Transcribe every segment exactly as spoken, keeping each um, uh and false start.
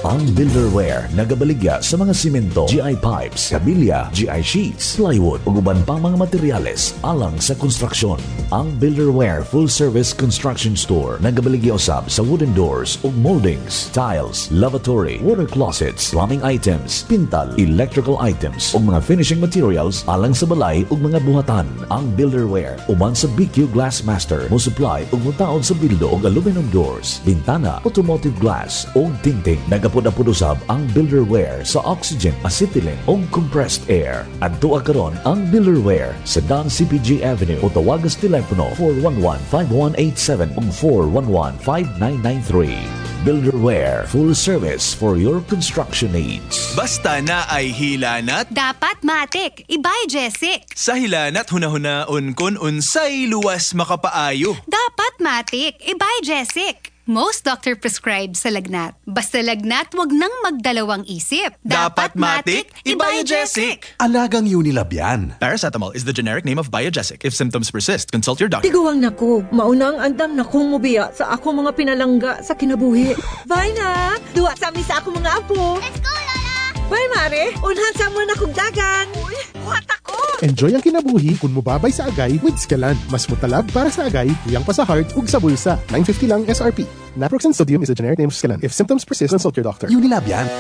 Ang Builderware nagabaligya sa mga simento, G I pipes, kabilya, G I sheets, plywood ug uban pang mga materyales alang sa konstruksyon. Ang Builderware Full Service Construction Store nagabaligya usab sa wooden doors ug moldings, tiles, lavatory, water closets, plumbing items, pintal, electrical items ug mga finishing materials alang sa balay ug mga buhatan. Ang Builderware uban sa B Q Glass Master mo supply ug mutaod sa bildo ug aluminum doors, bintana, automotive glass ug tinting. Nagapud-apud usab ang Builderware sa oxygen, acetylene ug compressed air. Adto karon ang Builderware sa Don C P G Avenue o tawagas telepono four one one, five one eight seven ug four one one, five nine nine three. Builderware, full service for your construction needs. Basta na ay hilanat, dapat matik. Ibay Jessic. sa hilanat hunahuna-un kun unsay luwas makapaayo. Dapat matik. Ibay Jessic. Most doctor prescribe sa lagnat. Basta lagnat, wag nang magdalawang isip. Dapat matik, Ibaya-Jesic. Alagang Unilab yan. Paracetamol is the generic name of Biogesic. If symptoms persist, consult your doctor. Tiguang nako, maunang andam na kong mubiya sa ako mga pinalangga sa kinabuhi. Bye na! Duwa sa amin sa ako mga apo. Let's go, Lola! Bye, Mare! Unhan sa mo na kong dagan. Uy, buhat ako! Enjoy ang kinabuhi kung mubabay sa agay with Scalan. Mas mutalab para sa agay, tuyang pa sa heart ug sa bulsa. nine fifty lang S R P. Naproxen sodium is a generic name of Scalan. If symptoms persist, consult your doctor. Unilab yan.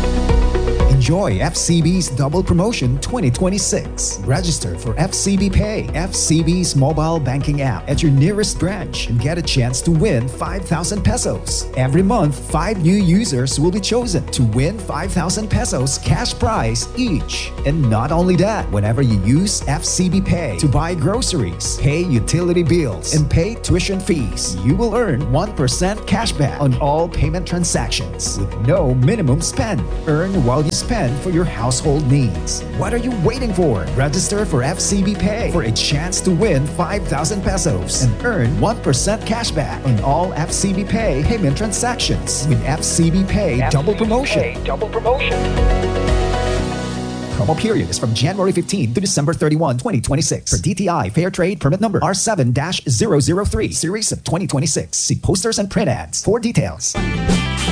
Enjoy F C B's Double Promotion twenty twenty-six. Register for F C B Pay, F C B's mobile banking app at your nearest branch and get a chance to win five thousand pesos. Every month, five new users will be chosen to win five thousand pesos cash prize each. And not only that, whenever you use F C B Pay to buy groceries, pay utility bills, and pay tuition fees, you will earn one percent cashback on all payment transactions with no minimum spend. Earn while you spend for your household needs. What are you waiting for? Register for F C B Pay for a chance to win five thousand pesos and earn one percent cashback on all F C B Pay payment transactions with F C B Pay Double Promotion. Double promotion. Promo period is from January fifteenth to December thirty-first, twenty twenty-six. For D T I Fair Trade Permit Number R seven dash zero zero three, Series of twenty twenty-six. See posters and print ads for details.